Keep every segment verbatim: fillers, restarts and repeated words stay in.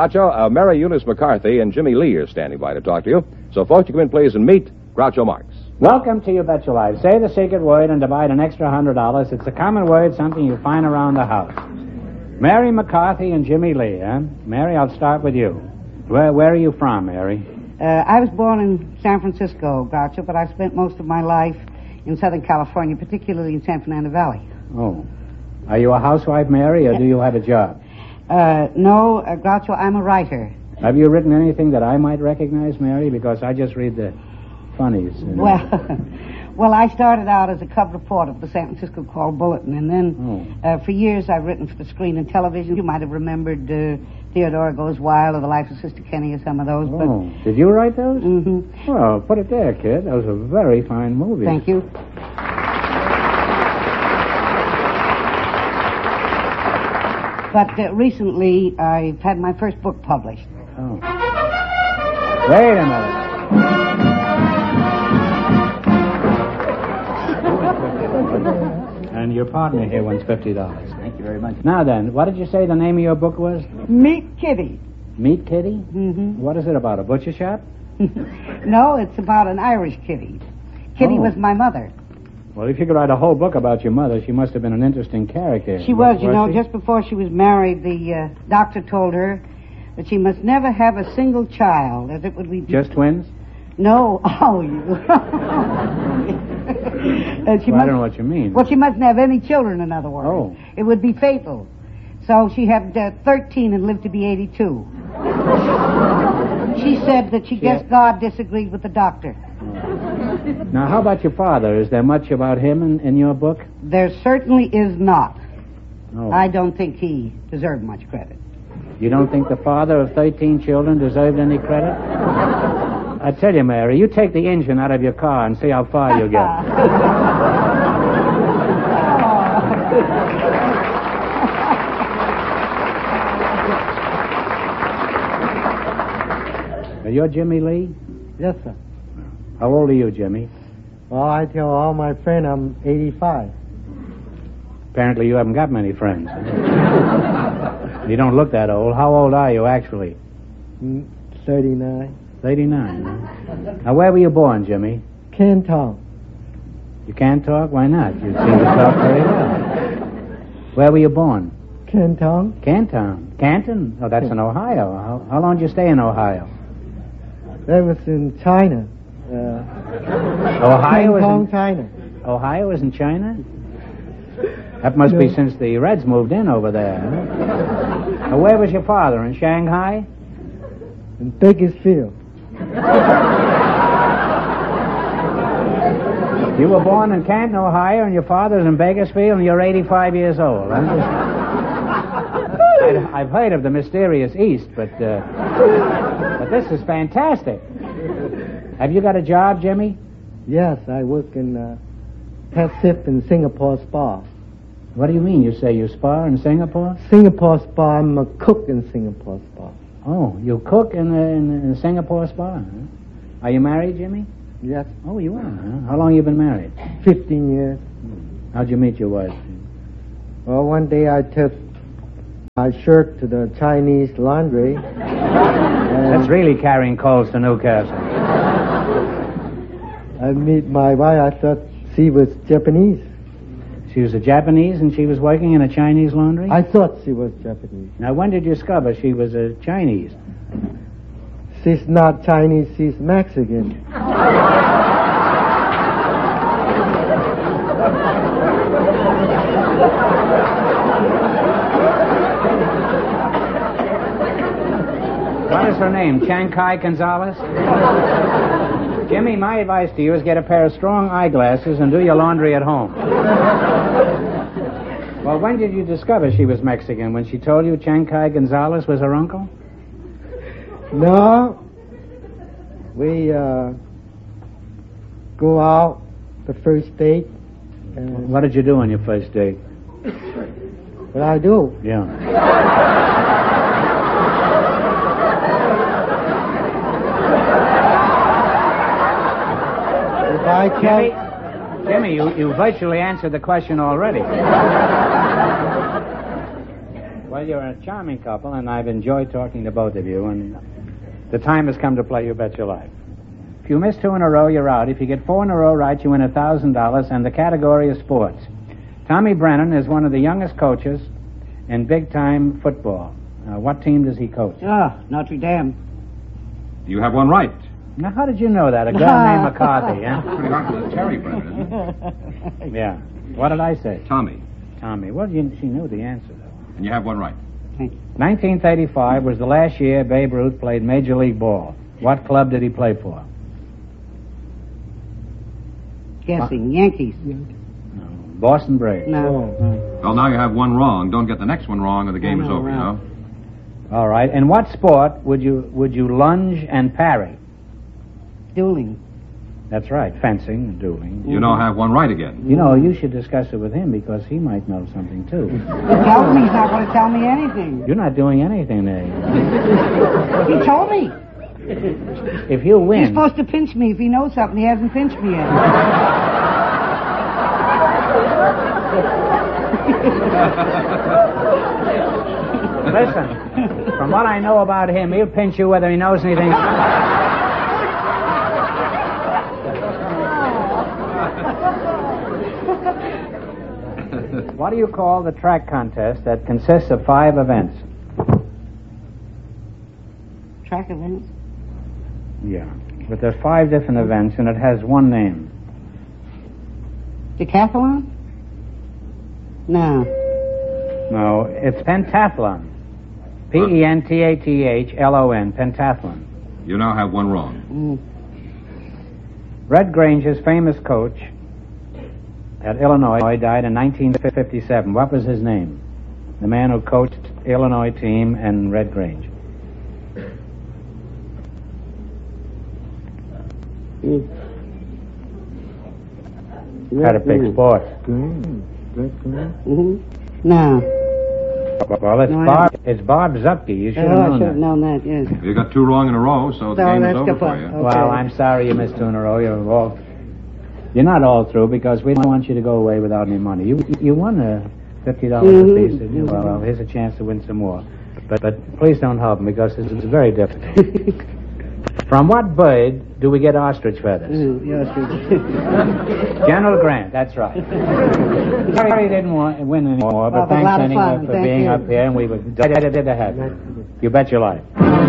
Groucho, uh, Mary Eunice McCarthy and Jimmy Lee are standing by to talk to you. So, folks, you come in, please, and meet Groucho Marx. Welcome to You Bet Your Life. Say the secret word and divide an extra hundred dollars. It's a common word, something you find around the house. Mary McCarthy and Jimmy Lee, huh? Mary, I'll start with you. Where, where are you from, Mary? Uh, I was born in San Francisco, Groucho, but I spent most of my life in Southern California, particularly in San Fernando Valley. Oh. Are you a housewife, Mary, or do you have a job? Uh, no, uh, Groucho, I'm a writer. Have you written anything that I might recognize, Mary? Because I just read the funnies. You know? Well, well, I started out as a cub reporter of the San Francisco Call Bulletin, and then oh. uh, for years I've written for the screen and television. You might have remembered uh, Theodora Goes Wild or The Life of Sister Kenny or some of those. Oh, but... did you write those? Mm-hmm. Well, put it there, kid. Those are very fine movies. Thank you. But uh, recently I've had my first book published. Oh. Wait a minute. And your partner here wants fifty dollars. Thank you very much. Now then, what did you say the name of your book was? Meet Kitty. Meet Kitty? Mm-hmm. What is it about, a butcher shop? No, it's about an Irish kitty. Kitty Oh. was my mother. Well, if you could write a whole book about your mother, she must have been an interesting character. She was, you know, she? just before she was married, the uh, doctor told her that she must never have a single child, as it would be... Just twins? No. Oh, you... and she well, must... I don't know what you mean. Well, she mustn't have any children, in other words. Oh. It would be fatal. So she had uh, thirteen and lived to be eighty-two. She said that she guessed God disagreed with the doctor. Now, how about your father? Is there much about him in, in your book? There certainly is not. Oh. I don't think he deserved much credit. You don't think the father of thirteen children deserved any credit? I tell you, Mary, you take the engine out of your car and see how far you get. Are you Jimmy Lee? Yes, sir. How old are you, Jimmy? Well, I tell all my friends I'm eighty-five. Apparently you haven't got many friends. You don't look that old. How old are you, actually? Mm, thirty-nine. thirty-nine. Huh? Now, where were you born, Jimmy? Canton. You can't talk? Why not? You seem to talk very well. Where were you born? Canton. Canton. Canton? Oh, that's in Ohio. How, how long did you stay in Ohio? That was in China. Uh, Ohio is Canton, in China. Ohio is in China? That must No. be since the Reds moved in over there. Huh? Now, where was your father? In Shanghai? In Bakersfield. You were born in Canton, Ohio, and your father's in Bakersfield, and you're eighty-five years old. I'm just... I, I've heard of the mysterious East, but uh, but this is fantastic. Have you got a job, Jimmy? Yes, I work in uh, Pet Sip in Singapore Spa. What do you mean? You say you spar in Singapore? Singapore Spa. I'm a cook in Singapore Spa. Oh, you cook in the, in the, in the Singapore Spa, huh? Are you married, Jimmy? Yes. Oh, you are, huh? How long you been married? Fifteen years. How'd you meet your wife? Well, one day I took my shirt to the Chinese laundry. That's really carrying coals to Newcastle. I meet my wife. I thought she was Japanese. She was a Japanese and she was working in a Chinese laundry? I thought she was Japanese. Now, when did you discover she was a Chinese? She's not Chinese, she's Mexican. What is her name? Chancai Gonzalez? Jimmy, my advice to you is get a pair of strong eyeglasses and do your laundry at home. Well, when did you discover she was Mexican? When she told you Chancai Gonzalez was her uncle? No. We uh, go out the first date. And What did you do on your first date? what I do? Yeah. If I Jimmy, can Jimmy, you, you virtually answered the question already. Why, Well, you're a charming couple, and I've enjoyed talking to both of you, and the time has come to play You Bet Your Life. If you miss two in a row, you're out. If you get four in a row right, you win one thousand dollars, and the category is sports. Tommy Brennan is one of the youngest coaches in big-time football. Uh, what team does he coach? Ah, Notre Dame. You have one right. Now, how did you know that? A guy named McCarthy, huh? Pretty hard for the Terry Brennan, isn't it? Yeah. What did I say? Tommy. Tommy. Well, you, she knew the answer, though. And you have one right. nineteen thirty-five was the last year Babe Ruth played Major League Ball. What club did he play for? Guessing. Yankees. No. Boston Braves. No. Well, now you have one wrong. Don't get the next one wrong or the game is know, over, you right. know? All right. In what sport would you would you lunge and parry? Dueling. That's right. Fencing and dueling. You now have one right again. You know, you should discuss it with him because he might know something, too. He tells me he's not going to tell me anything. You're not doing anything there. He told me. If you win... He's supposed to pinch me if he knows something. He hasn't pinched me yet. Listen, from what I know about him, he'll pinch you whether he knows anything. What do you call the track contest that consists of five events? Track events? Yeah. But there's five different events, and it has one name. Decathlon? No. No, it's pentathlon. P E N T A T H L O N, pentathlon. You now have one wrong. Mm. Red Grange's famous coach at Illinois died in nineteen fifty-seven. What was his name? The man who coached Illinois team and Red Grange. Mm. Had to pick sports. Green. Red green. Mm-hmm. No. Well, it's No, Bob. It's Bob Zucke. You should have Oh, I known should have that. known that, yes. You got two wrong in a row, so the So game is that's over the for fun. you. Okay. Well, I'm sorry you missed two in a row. You're all. You're not all through because we don't want you to go away without any money. You you won a fifty dollars Mhm. apiece, didn't you? Well, well, here's a chance to win some more. But but please don't help him because this is very difficult. From what bird do we get ostrich feathers? Mm, yes, General Grant, that's right. Sorry he didn't want, win anymore, but Well, it was a thanks lot of anyway fun. for Thank being you. up here, and we were delighted to have you. You bet your life.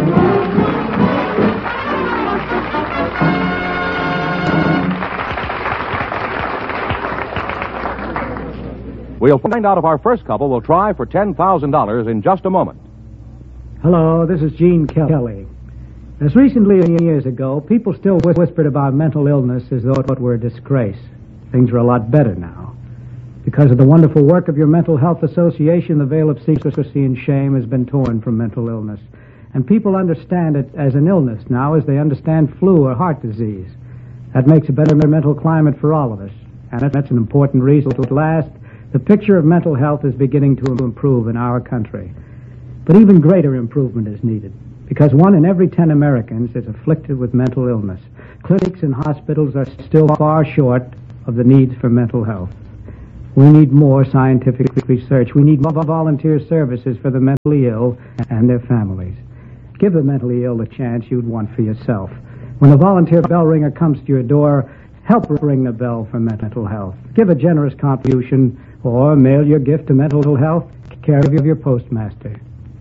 We'll find out if our first couple will try for ten thousand dollars in just a moment. Hello, this is Gene Kelly. As recently as years ago, people still whi- whispered about mental illness as though it were a disgrace. Things are a lot better now. Because of the wonderful work of your Mental Health Association, the veil of secrecy and shame has been torn from mental illness. And people understand it as an illness now as they understand flu or heart disease. That makes a better mental climate for all of us. And that's an important reason. At last, the picture of mental health is beginning to improve in our country. But even greater improvement is needed, because one in every ten Americans is afflicted with mental illness. Clinics and hospitals are still far short of the needs for mental health. We need more scientific research. We need more volunteer services for the mentally ill and their families. Give the mentally ill the chance you'd want for yourself. When a volunteer bell ringer comes to your door, help ring the bell for mental health. Give a generous contribution or mail your gift to mental health, care of your postmaster.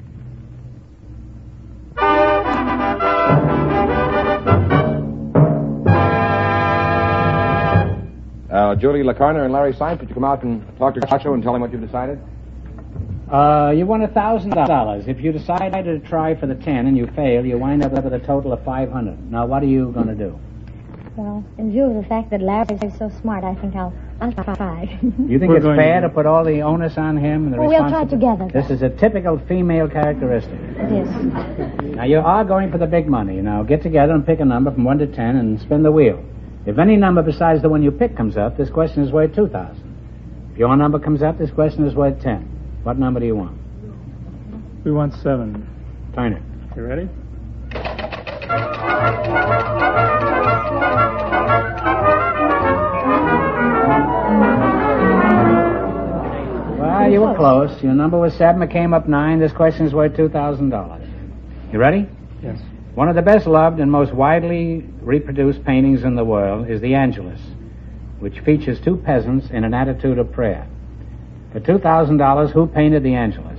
Uh, Julie LaCarner and Larry Seitz, would you come out and talk to Groucho and tell him what you've decided? Uh, you won a thousand dollars. If you decide to try for the ten and you fail, you wind up with a total of five hundred. Now, what are you going to do? Well, in view of the fact that Larry is so smart, I think I'll, I'll try. You think We're it's going fair to- to put all the onus on him? And the Well, we'll try responsibility? together. This is a typical female characteristic. It is. Now, you are going for the big money. Now, get together and pick a number from one to ten and spin the wheel. If any number besides the one you pick comes up, this question is worth two thousand. If your number comes up, this question is worth ten. What number do you want? We want seven. Turn it. You ready? Well, you were were close. Your number was seven. It came up nine. This question is worth two thousand dollars. You ready? Yes. One of the best loved and most widely reproduced paintings in the world is the Angelus, which features two peasants in an attitude of prayer. For two thousand dollars, who painted the Angelus?